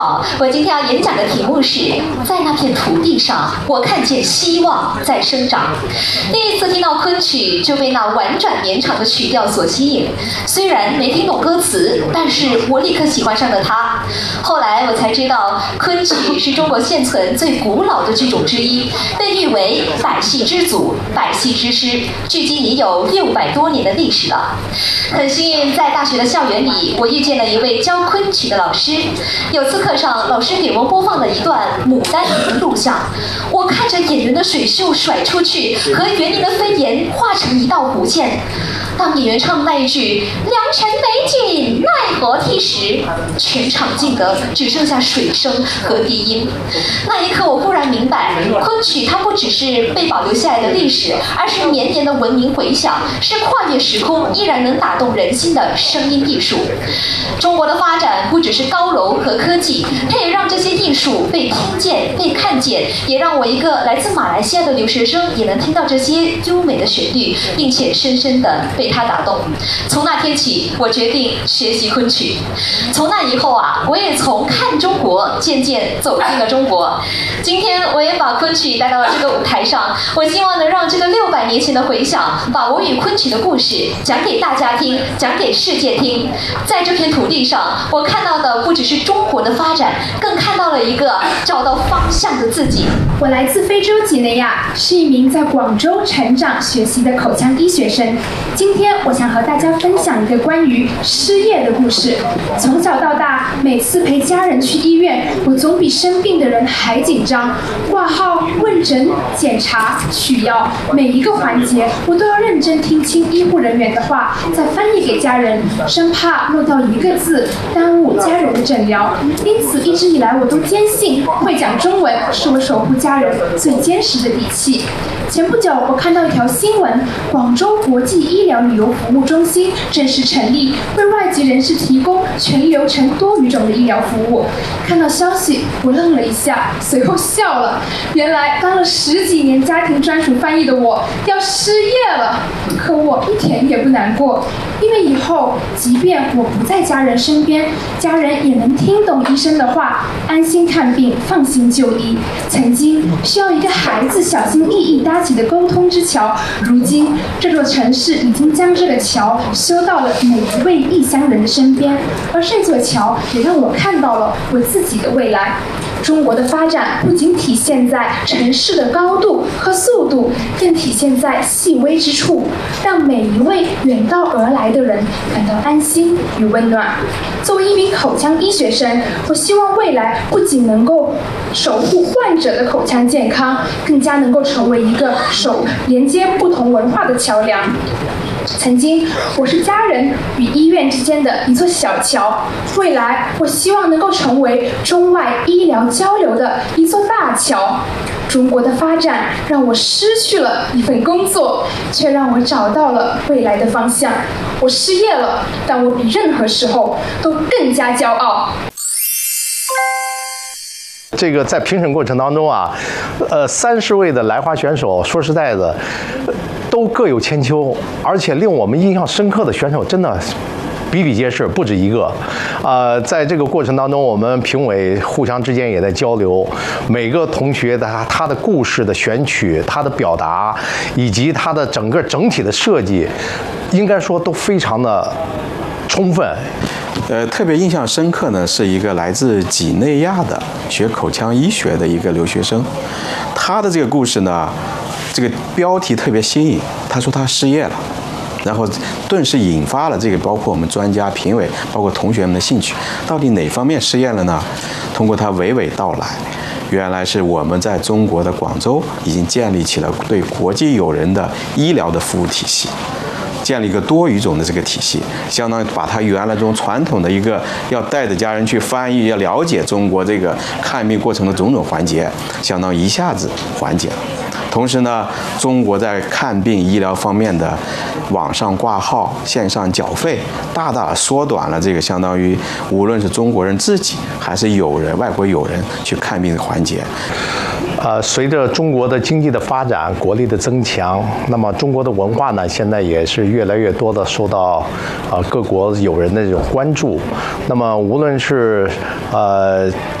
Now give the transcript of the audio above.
我今天要演讲的题目是在那片土地上，我看见希望在生长。第一次听到昆曲，就被那婉转绵长的曲调所吸引。虽然没听懂歌词，但是我立刻喜欢上了它。后来我才知道，昆曲是中国现存最古老的剧种之一，被誉为百戏之祖、百戏之师，距今已有600多年的历史了。很幸运，在大学的校园里，我遇见了一位教昆曲的老师。有次课上，老师给我们播放了一段《牡丹亭》的录像。我看着演员的水袖甩出去，和园林的飞檐化成一道弧线。当演员唱那一句“良辰美景奈何替”时，全场静得只剩下水声和低音。那一刻，我忽然明白，昆曲它不只是被保留下来的历史，而是绵延的文明回响，是跨越时空依然能打动人心的声音艺术。中国的发展不只是高楼和科技，它也让这些艺术被听见、被看见，也让我一个来自马来西亚的留学生也能听到这些优美的旋律，并且深深地被它打动。从那天起，我决定学习昆曲。从那以后我也从看中国渐渐走进了中国。今天我也把昆曲带到了这个舞台上，我希望能让这个600年前的回响，把我与昆曲的故事讲给大家听，讲给世界听。在这片土地上，我看到的不只是中国的发展，更看到了一个找到方向的自己。 我来自非洲几内亚，是一名在广州成长学习的口腔医学生。今天我想和大家分享一个关于失业的故事。从小到大，每次陪家人去医院，我总比生病的人还紧张。挂号、问诊、检查、取药，每一个环节我都要认真听清医护人员的话，再翻译给家人，生怕漏掉一个字，耽误家人的诊疗。因此，一直以来我都坚信，会讲中文是我守护家人最坚实的底气。前不久，我看到一条新闻，广州国际医疗旅游服务中心正式成立，为外籍人士提供全流程多语种的医疗服务。看到消息，我愣了一下，随后笑了。原来当了10几年家庭专属翻译的我要失业了，可我一点也不难过，因为以后即便我不在家人身边，家人也能听懂医生的话，安心看病，放心就医。曾经需要一个孩子小心翼翼搭起的沟通之桥，如今这座城市已经将这个桥修到了每一位异乡人的身边，而这座桥也让我看到了我自己的未来。中国的发展不仅体现在城市的高度和速度，更体现在细微之处，让每一位远道而来的人感到安心与温暖。作为一名口腔医学生，我希望未来不仅能够守护患者的口腔健康，更加能够成为一个连接不同文化的桥梁。曾经，我是家人与医院之间的一座小桥，未来我希望能够成为中外医疗交流的一座大桥。中国的发展让我失去了一份工作，却让我找到了未来的方向。我失业了，但我比任何时候都更加骄傲。 这个在评审过程当中30位的来华选手，说实在的，都各有千秋，而且令我们印象深刻的选手真的比比皆是，不止一个。在这个过程当中，我们评委互相之间也在交流，每个同学的他的故事的选取、他的表达，以及他的整体的设计，应该说都非常的充分。 特别印象深刻呢，是一个来自几内亚的学口腔医学的一个留学生，他的这个故事呢，这个标题特别新颖。他说他失业了，然后顿时引发了这个包括我们专家、评委，包括同学们的兴趣。到底哪方面失业了呢？通过他娓娓道来，原来是我们在中国的广州已经建立起了对国际友人的医疗的服务体系。建立一个多语种的这个体系，相当于把他原来这种传统的一个要带着家人去翻译，要了解中国这个看病过程的种种环节，相当于一下子缓解了。 同时呢，中国在看病医疗方面的网上挂号、线上缴费，大大缩短了这个相当于无论是中国人自己还是外国友人去看病的环节。 随着中国的经济的发展，国力的增强，那么中国的文化呢，现在也是越来越多的受到各国友人的这种关注。那么无论是